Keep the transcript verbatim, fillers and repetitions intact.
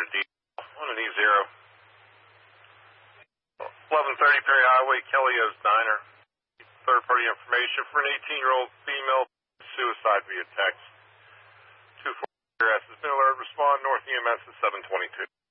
to D on an E zero. eleven thirty Perry Highway, Kelly-O's Diner. Third-party information for an eighteen-year-old female suicide via text. two four has been alerted. Respond North E M S at seven twenty-two.